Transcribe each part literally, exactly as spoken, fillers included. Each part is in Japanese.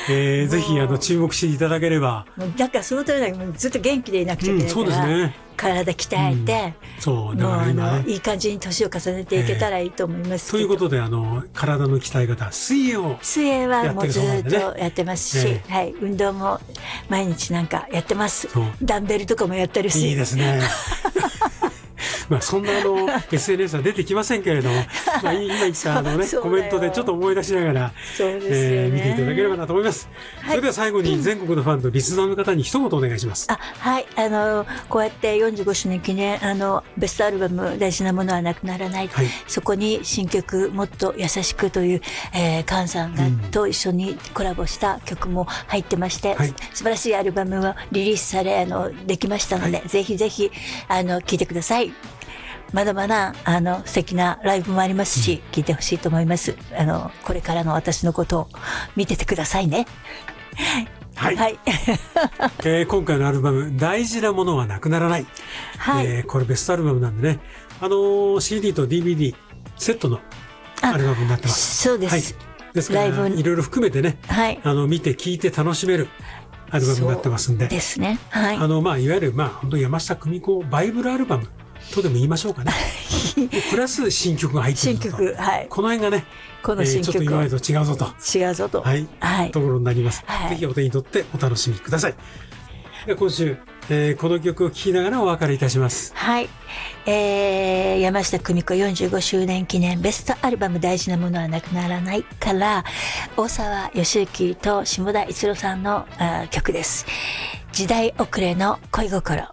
えー、ぜひあの注目していただければ。 だからそのためにずっと元気でいなくちゃいけないから、うん、そうですね、体鍛えて、うん、そうだから今、ね、もうあのいい感じに年を重ねていけたらいいと思いますけど、 えー、ということであの体の鍛え方、水泳を水泳はもうずっとやってますし、えーはい、運動も毎日なんかやってます。ダンベルとかもやってるし。 いいですねまあそんなあの エスエヌエス は出てきませんけれども、まあ、今言ったあの、ね、コメントでちょっと思い出しながら、えー、見ていただければなと思います、はい、それでは最後に全国のファンとリスナーの方に一言お願いします。 あ、はい、あのこうやってよんじゅうごしゅうねん記念あのベストアルバム大事なものはなくならない、はい、そこに新曲もっと優しくという、えー、菅さんが、うん、と一緒にコラボした曲も入ってまして、はい、素晴らしいアルバムがリリースされあのできましたので、はい、ぜひぜひあの聴いてください。まだまだあの素敵なライブもありますし、聴いてほしいと思います。あのこれからの私のことを見ててくださいね。 はい、はいえー、今回のアルバム大事なものはなくならない、はい、えー、これベストアルバムなんでね、あのー、シーディー と ディーブイディー セットのアルバムになってます。 そうです、はい、 ですからいろいろ含めてね、はい、あの見て聴いて楽しめるアルバムになってますんで、 そうですね、はい、 あのまあいわゆるまあ本当山下久美子バイブルアルバムとでも言いましょうかねプラス新曲が入ってるのと、新曲、はい、この辺がね、この新曲、えー、ちょっと今までと違うぞと違うぞと、 はいはい、ところになります、はい、ぜひお手に取ってお楽しみください。で今週、えー、この曲を聴きながらお別れいたします。 はい、えー、山下久美子よんじゅうごしゅうねん記念ベストアルバム大事なものはなくならないから大沢良之と下田一郎さんの曲です。時代遅れの恋心。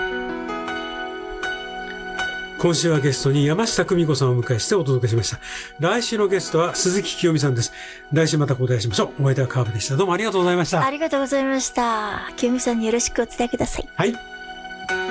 今週はゲストに山下久美子さんをお迎えしてお届けしました。来週のゲストは鈴木清美さんです。来週また交代しましょう。お相手はカーブでした。どうもありがとうございました。 ありがとうございました。清美さんによろしくお伝えください。 はい。